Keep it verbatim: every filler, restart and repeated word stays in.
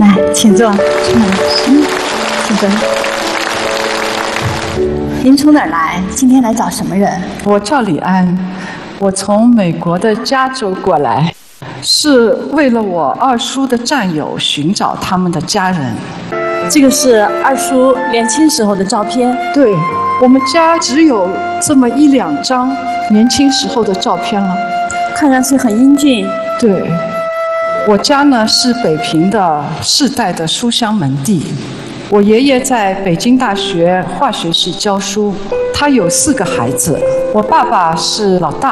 来，请坐。嗯，请坐。您从哪儿来？今天来找什么人？ 我叫李安，我从美国的加州过来，是为了我二叔的战友寻找他们的家人。 这个是二叔年轻时候的照片。 对，我们家只有这么一两张年轻时候的照片了， 看上去很英俊。 对，我家呢是北平的世代的书香门第。我爷爷在北京大学化学系教书，他有四个孩子。我爸爸是老大，